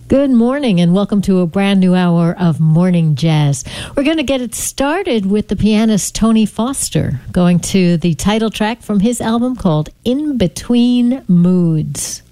Good morning and welcome to a brand new hour of Morning Jazz. We're going to get it started with the pianist Tony Foster, going to the title track from his album called In Between Moods.